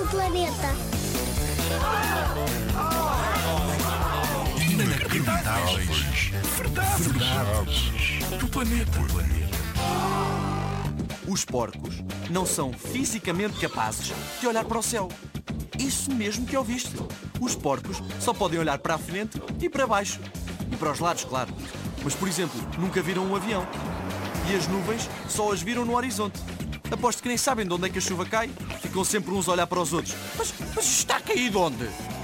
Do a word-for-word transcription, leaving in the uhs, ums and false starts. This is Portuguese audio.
do planeta. Inacreditáveis. Verdades. Verdades do planeta. Os porcos não são fisicamente capazes de olhar para o céu. Isso mesmo que ouviste. Os porcos só podem olhar para a frente e para baixo. E para os lados, claro. Mas, por exemplo, nunca viram um avião. E as nuvens só as viram no horizonte. Aposto que nem sabem de onde é que a chuva cai. Ficam sempre uns a olhar para os outros. Mas, mas está a cair de onde?